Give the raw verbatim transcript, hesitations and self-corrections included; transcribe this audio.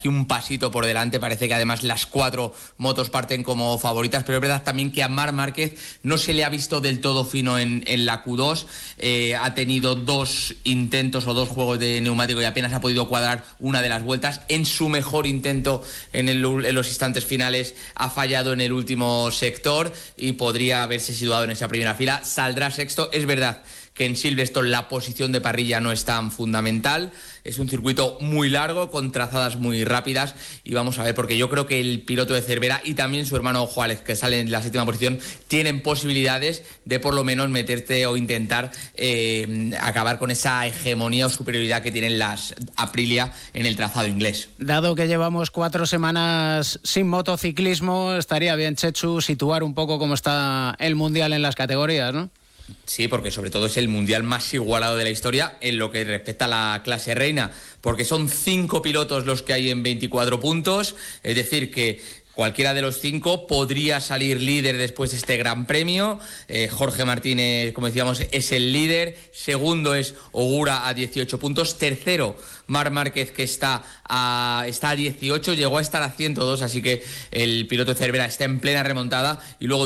y un pasito por delante. Parece que además las cuatro motos parten como favoritas, pero es verdad también que a Marc Márquez no se le ha visto del todo fino en, en la Q dos. Eh, ha tenido dos intentos o dos juegos de neumático y apenas ha podido cuadrar una de las vueltas. En su mejor intento en, el, en los instantes finales ha fallado en el último sector y podría haberse situado en esa primera fila. Saldrá sexto. Es verdad que en Silverstone la posición de parrilla no es tan fundamental. Es un circuito muy largo, con trazadas muy rápidas, y vamos a ver, porque yo creo que el piloto de Cervera y también su hermano Juárez, que sale en la séptima posición, tienen posibilidades de por lo menos meterte o intentar eh, acabar con esa hegemonía o superioridad que tienen las Aprilia en el trazado inglés. Dado que llevamos cuatro semanas sin motociclismo, estaría bien, Chechu, situar un poco cómo está el Mundial en las categorías, ¿no? Sí, porque sobre todo es el mundial más igualado de la historia en lo que respecta a la clase reina, porque son cinco pilotos los que hay en veinticuatro puntos, es decir que cualquiera de los cinco podría salir líder después de este gran premio. Eh, Jorge Martínez, como decíamos, es el líder. Segundo es Ogura a dieciocho puntos. Tercero, Marc Márquez, que está a, está a dieciocho, llegó a estar a ciento dos, así que el piloto de Cervera está en plena remontada. Y luego